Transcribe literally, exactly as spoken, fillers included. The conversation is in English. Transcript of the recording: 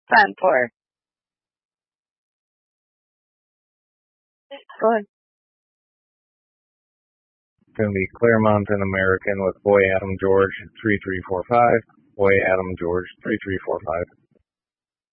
Fan for. Go ahead. Going to be Claremont and American with Boy Adam George three three four five. Boy Adam George three three four five.